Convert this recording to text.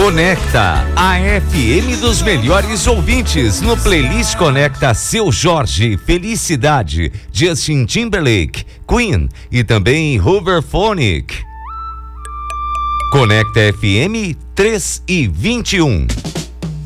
Conecta, a FM dos melhores ouvintes. No Playlist Conecta Seu Jorge, Felicidade, Justin Timberlake, Queen e também Hooverphonic. Conecta FM 3 e 21.